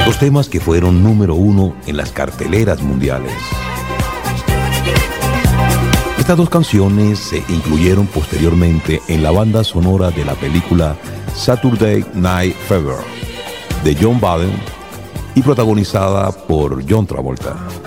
Dos temas que fueron número uno en las carteleras mundiales. Estas dos canciones se incluyeron posteriormente en la banda sonora de la película Saturday Night Fever de John Badham y protagonizada por John Travolta.